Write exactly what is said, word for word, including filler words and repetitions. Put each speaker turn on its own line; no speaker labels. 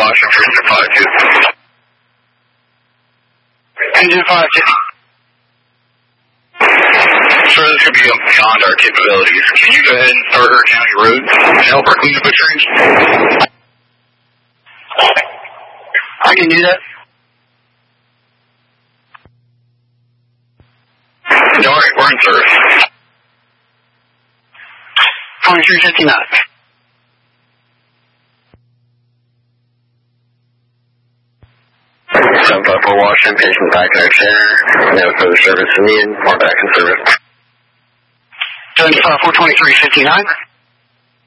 Washington, five two.
Engine five two.
Sir, this could be beyond our capabilities. Can you go ahead and start our county roads and help her clean up the trees?
I can do that.
All right, we're in service.
twenty-three fifty-nine.
seven five four Washington, patient back in our chair. No further service needed. We're back in service.
seven five four twenty-three fifty-nine.